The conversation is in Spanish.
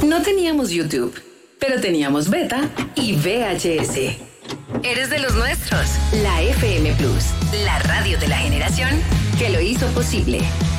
No teníamos YouTube, pero teníamos beta y VHS. Eres de los nuestros. La FM Plus, la radio de la generación que lo hizo posible.